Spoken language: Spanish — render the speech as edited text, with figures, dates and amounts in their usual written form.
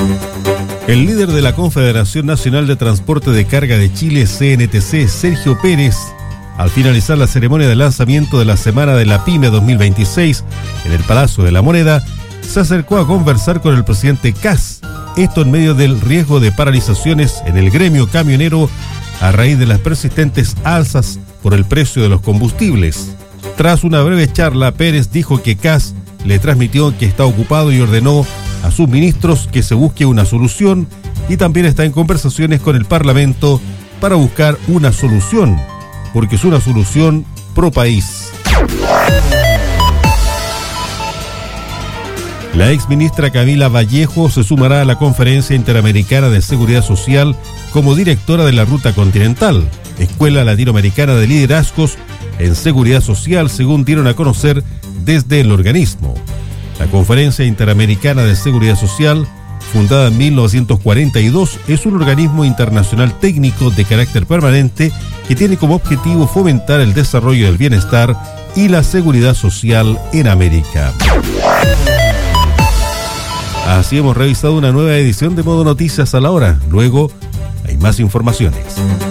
El líder de la Confederación Nacional de Transporte de Carga de Chile, CNTC, Sergio Pérez, al finalizar la ceremonia de lanzamiento de la Semana de la PYME 2026 en el Palacio de la Moneda, se acercó a conversar con el presidente Kast, esto en medio del riesgo de paralizaciones en el gremio camionero a raíz de las persistentes alzas por el precio de los combustibles. Tras una breve charla, Pérez dijo que Kast le transmitió que está ocupado y ordenó a sus ministros que se busque una solución y también está en conversaciones con el Parlamento para buscar una solución, porque es una solución pro país. La exministra Camila Vallejo se sumará a la Conferencia Interamericana de Seguridad Social como directora de la Ruta Continental, Escuela Latinoamericana de Liderazgos en Seguridad Social, según dieron a conocer desde el organismo. La Conferencia Interamericana de Seguridad Social, fundada en 1942, es un organismo internacional técnico de carácter permanente que tiene como objetivo fomentar el desarrollo del bienestar y la seguridad social en América. Así hemos revisado una nueva edición de Modo Noticias a la hora. Luego hay más informaciones.